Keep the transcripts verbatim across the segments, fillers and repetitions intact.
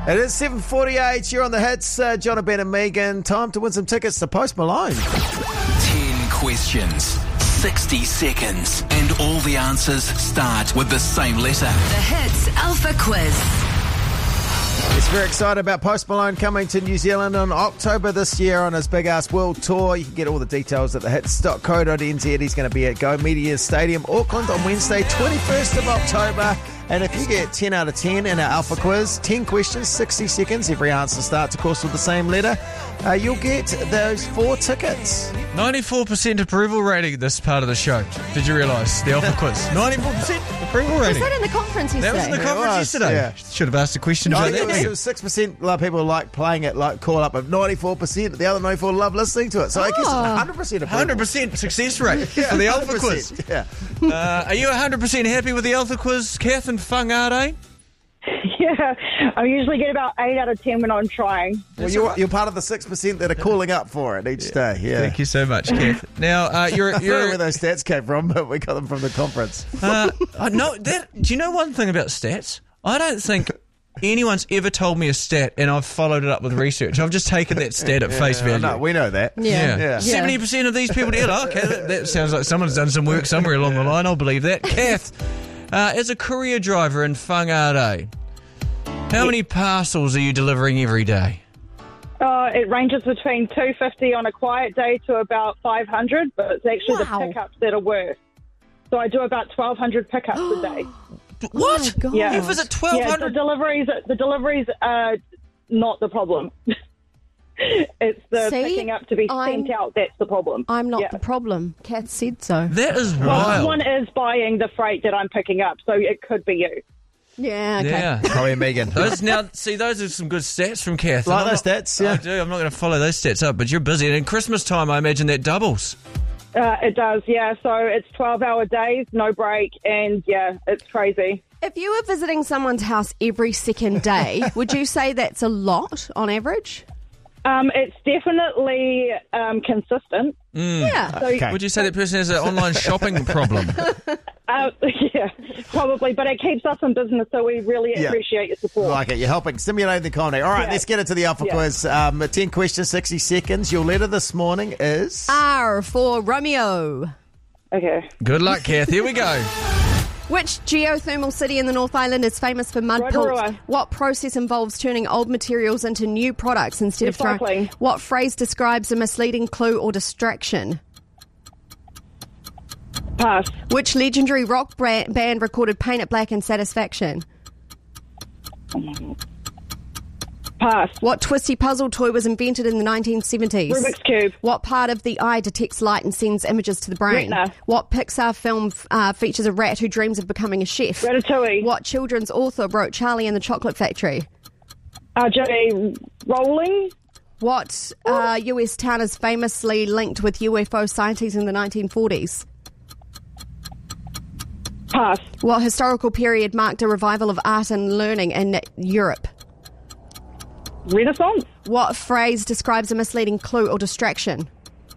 It is seven forty-eight. You're on the hits. Uh, John, Ben and Megan. Time to win some tickets to Post Malone. Ten questions, sixty seconds, and all the answers start with the same letter. The Hits Alpha Quiz. He's very excited about Post Malone coming to New Zealand on October this year on his big-ass world tour. You can get all the details at the hits dot co dot n z. He's going to be at Go Media Stadium, Auckland on Wednesday, twenty-first of October. And if you get ten out of ten in our Alpha Quiz, ten questions, sixty seconds, every answer starts, of course, with the same letter, uh, you'll get those four tickets. ninety-four percent approval rating this part of the show. Did you realise? The Alpha Quiz. ninety-four percent approval Was rating. that in the conference yesterday? That was in the It conference was, yesterday. yeah. Should have asked a question I about think that. it was, Megan. it was six percent like people like playing it, like call up of ninety-four percent. The other ninety-four love listening to it. So I guess it's Oh. one hundred percent approval. one hundred percent success rate Yeah, for the Alpha one hundred percent, Quiz. Yeah. Uh, are you one hundred percent happy with the Alpha Quiz, Kath and Whangarei? Yeah, I usually get about eight out of ten when I'm trying. Well, you're, you're part of the six percent that are calling up for it each day. Yeah. Thank you so much, Kath. Now, uh, you're... I don't know you're where those stats came from, but we got them from the conference. uh, I know that, do you know one thing about stats? I don't think anyone's ever told me a stat and I've followed it up with research. I've just taken that stat at face value. No, we know that. Yeah. Yeah. seventy percent of these people do. Oh, okay, that, that sounds like someone's done some work somewhere along the line. I'll believe that. Kath, uh, as a courier driver in Whangarei, how many parcels are you delivering every day? Uh, it ranges between two hundred fifty on a quiet day to about five hundred, but it's actually Wow. the pickups that are worse. So I do about twelve hundred pickups a day. What? Oh my God. Yeah. You visit twelve Yeah, the hundred? deliveries, the deliveries are not the problem. It's the See? picking up to be I'm- sent out that's the problem. I'm not Yeah. the problem. Kath said so. That is Well, wild. someone is buying the freight that I'm picking up, so it could be you. Yeah, okay. Yeah. Probably Megan. Those now, see, those are some good stats from Kath. Like I'm those not- stats, yeah. I do. I'm not going to follow those stats up, but you're busy. And in Christmas time, I imagine that doubles. Uh, it does, yeah. So it's twelve-hour days, no break, and, yeah, it's crazy. If you were visiting someone's house every second day, would you say that's a lot on average? Um, it's definitely um, consistent. Yeah. So, Okay. Would you say that person has an online shopping problem? uh, yeah, probably, but it keeps us in business, so we really Yeah. appreciate your support. Like it. You're helping stimulate the economy. All right, Yeah. let's get into the Alpha Yeah. Quiz. Um, ten questions, sixty seconds. Your letter this morning is... R for Romeo. Okay. Good luck, Kath. Here we go. Which geothermal city in the North Island is famous for mud pools? Rotorua. What process involves turning old materials into new products instead of throwing? Recycling. What phrase describes a misleading clue or distraction? Pass. Which legendary rock brand, band recorded Paint It Black and Satisfaction? Pass. What twisty puzzle toy was invented in the nineteen seventies? Rubik's Cube. What part of the eye detects light and sends images to the brain? Retina. What Pixar film uh, features a rat who dreams of becoming a chef? Ratatouille. What children's author wrote Charlie and the Chocolate Factory? R J Rowling. What uh, U S town is famously linked with U F O sightings in the nineteen forties? Pass. What historical period marked a revival of art and learning in Europe? Renaissance. What phrase describes a misleading clue or distraction?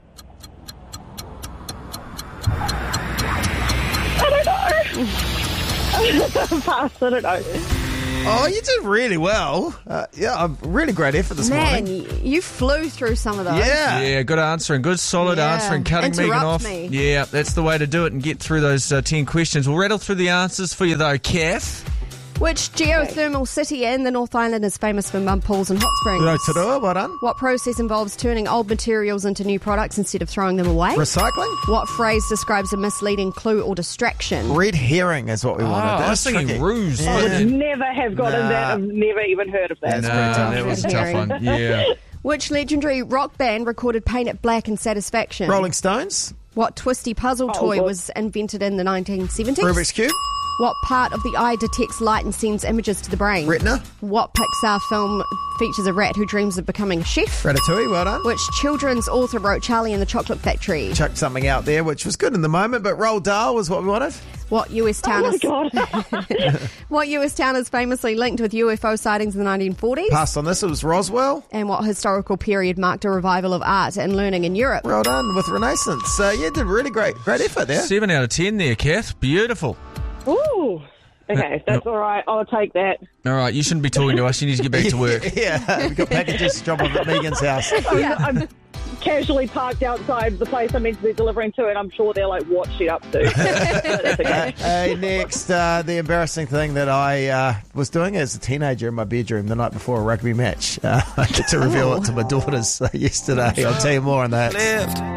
Pass. I don't know. Oh, you did really well. Uh, yeah, a really great effort this Man, morning. y- you flew through some of those. Yeah. Yeah, good answering. Good, solid Yeah. answering. Cutting Megan Interrupt off. me. Yeah, that's the way to do it and get through those uh, ten questions. We'll rattle through the answers for you, though, Kath. Which geothermal city in the North Island is famous for mud pools and hot springs? Rotorua, well done. What process involves turning old materials into new products instead of throwing them away? Recycling? What phrase describes a misleading clue or distraction? Red herring is what we Oh, wanted. I was That's thinking tricky. ruse. I would Yeah. never have gotten Nah. that. I've never even heard of that. That's Nah, very tough. that was a Red tough herring. one. Yeah. Which legendary rock band recorded Paint It Black and Satisfaction? Rolling Stones? What twisty puzzle Oh, toy God. was invented in the nineteen seventies? Rubik's Cube? What part of the eye detects light and sends images to the brain? Retina? What Pixar film features a rat who dreams of becoming a chef? Ratatouille, well done. Which children's author wrote Charlie and the Chocolate Factory? Chucked something out there, which was good in the moment, but Roald Dahl was what we wanted. What U S town Oh my is god. What U S town is famously linked with U F O sightings in the nineteen forties? Passed on this, it was Roswell. And what historical period marked a revival of art and learning in Europe? Well done with Renaissance. So, yeah, did really great great effort there. Seven out of ten there, Kath. Beautiful. Ooh. Okay, if that's all right. I'll take that. All right, you shouldn't be talking to us. You need to get back to work. Yeah, we've got packages to drop off at Megan's house. I'm, I'm casually parked outside the place I'm meant to be delivering to, and I'm sure they're like, what's she up to? That's okay. Hey, next, uh, the embarrassing thing that I uh, was doing as a teenager in my bedroom the night before a rugby match. Uh, I had to reveal it to my daughters uh, yesterday. I'll tell you more on that. Left.